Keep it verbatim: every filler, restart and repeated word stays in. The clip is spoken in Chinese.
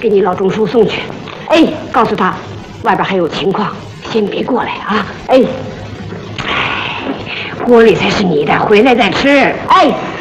给你老钟叔送去。哎，告诉他，外边还有情况，先别过来啊。哎，哎，锅里才是你的，回来再吃。哎。